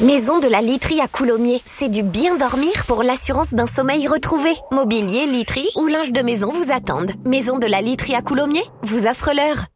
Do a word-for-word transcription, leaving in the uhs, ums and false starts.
Maison de la Literie à Coulommiers. C'est du bien dormir pour l'assurance d'un sommeil retrouvé. Mobilier, literie ou linge de maison vous attendent. Maison de la Literie à Coulommiers vous offre l'heure.